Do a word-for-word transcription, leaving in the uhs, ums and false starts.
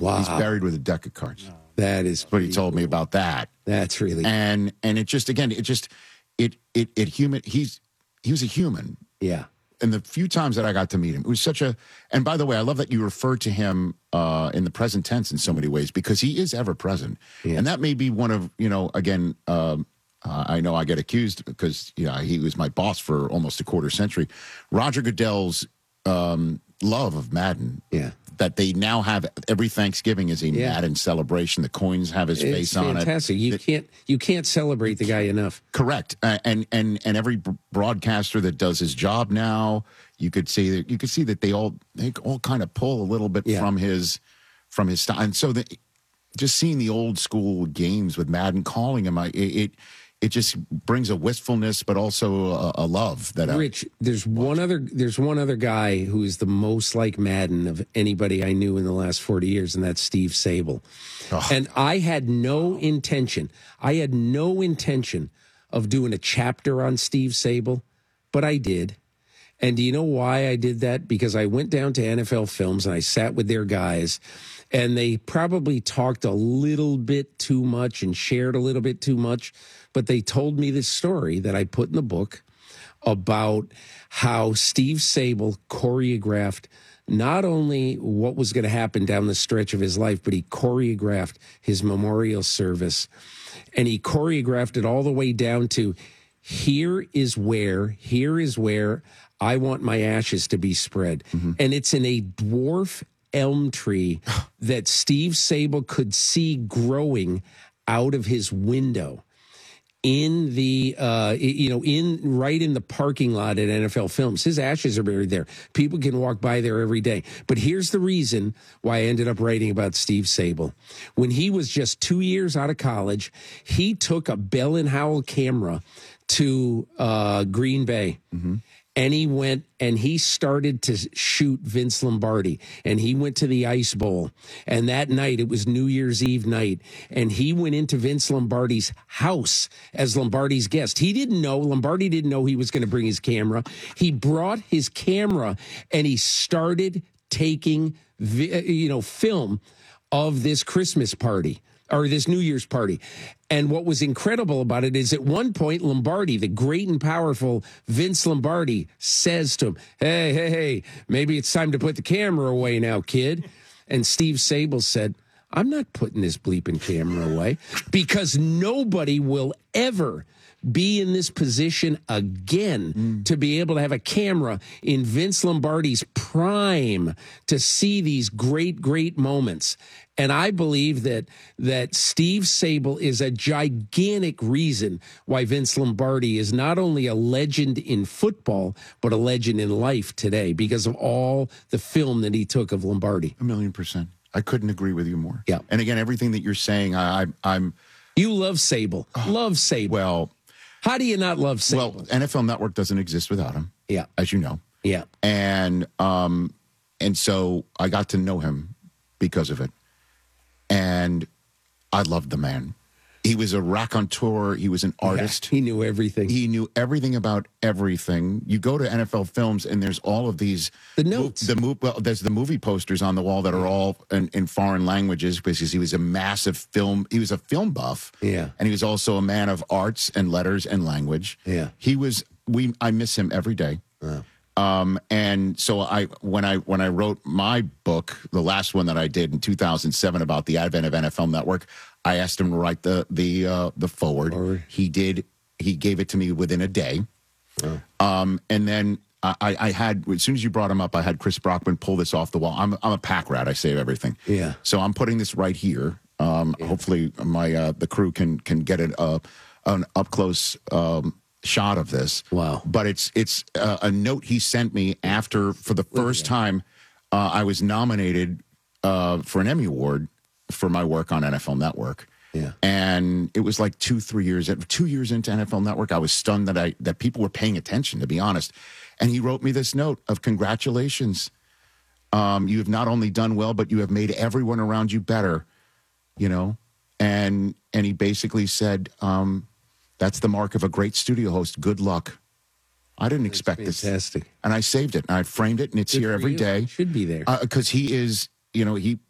Wow. He's buried with a deck of cards. That is But he told me about that. That's really and and it just again it just it it it human he's he was a human. Yeah. And the few times that I got to meet him, it was such a, and by the way, I love that you refer to him uh, in the present tense in so many ways, because he is ever present. Yeah. And that may be one of, you know, again, um, uh, I know I get accused because, you know, he was my boss for almost a quarter century. Roger Goodell's um, love of Madden. Yeah. That they now have every Thanksgiving is a Yeah. Madden celebration. The coins have his It's face on it. fantastic. You That- can't you can't celebrate the guy enough. Correct, uh, and and and every b- broadcaster that does his job now, you could see that you could see that they all they all kind of pull a little bit Yeah. from his from his style, and so the, just seeing the old school games with Madden, calling him, I, it, it it just brings a wistfulness, but also a, a love that I, Rich, there's one other there's one other guy who is the most like Madden of anybody I knew in the last forty years, and that's Steve Sable. Oh. And I had no intention, I had no intention of doing a chapter on Steve Sable, but I did. And do you know why I did that? Because I went down to N F L Films and I sat with their guys, and they probably talked a little bit too much and shared a little bit too much. But they told me this story that I put in the book about how Steve Sable choreographed not only what was going to happen down the stretch of his life, but he choreographed his memorial service. And he choreographed it all the way down to, here is where, here is where I want my ashes to be spread. Mm-hmm. And it's in a dwarf elm tree that Steve Sable could see growing out of his window in the, uh, you know, in right in the parking lot at N F L Films. His ashes are buried there. People can walk by there every day. But here's the reason why I ended up writing about Steve Sable. When he was just two years out of college, he took a Bell and Howell camera to uh, Green Bay. Mm-hmm. And he went and he started to shoot Vince Lombardi. And he went to the Ice Bowl. And that night, it was New Year's Eve night. And he went into Vince Lombardi's house as Lombardi's guest. He didn't know, Lombardi didn't know he was going to bring his camera. He brought his camera and he started taking, you know, film of this Christmas party, or this New Year's party. And what was incredible about it is at one point, Lombardi, the great and powerful Vince Lombardi, says to him, hey, hey, hey, maybe it's time to put the camera away now, kid. And Steve Sable said, I'm not putting this bleeping camera away, because nobody will ever be in this position again mm. to be able to have a camera in Vince Lombardi's prime to see these great, great moments. And I believe that that Steve Sable is a gigantic reason why Vince Lombardi is not only a legend in football, but a legend in life today, because of all the film that he took of Lombardi. a million percent. I couldn't agree with you more. Yeah. And again, everything that you're saying, I, I I'm. You love Sable. Love Sable. Well, how do you not love Sable? Well, N F L Network doesn't exist without him. Yeah. As you know. Yeah. And um, and so I got to know him because of it. And I loved the man. He was a raconteur. He was an artist. Yeah, he knew everything. He knew everything about everything. You go to N F L Films, and there's all of these the notes. The mo- well, there's the movie posters on the wall that are all in, in foreign languages, because he was a massive film. He was a film buff. Yeah, and he was also a man of arts and letters and language. Yeah, he was. We I miss him every day. Oh. Um, and so I, when I, when I wrote my book, the last one that I did in two thousand seven about the advent of N F L Network, I asked him to write the, the, uh, the forward. forward. He did. He gave it to me within a day. Oh. Um, and then I, I had, as soon as you brought him up, I had Chris Brockman pull this off the wall. I'm, I'm a pack rat. I save everything. Yeah. So I'm putting this right here. Um, yeah. Hopefully my, uh, the crew can, can get it, uh, an up close, um, shot of this. Wow. But it's it's uh, a note he sent me after, for the first time, uh, I was nominated uh, for an Emmy Award for my work on N F L Network. Yeah. And it was like two, three years, two years into N F L Network, I was stunned that I that people were paying attention, to be honest. And he wrote me this note of congratulations. Um, you have not only done well, but you have made everyone around you better, you know. And and he basically said, um, that's the mark of a great studio host. Good luck. I didn't That's expect fantastic. this. Fantastic. And I saved it, and I framed it, and it's Good here every you. day. It should be there. Because uh, he is, you know, he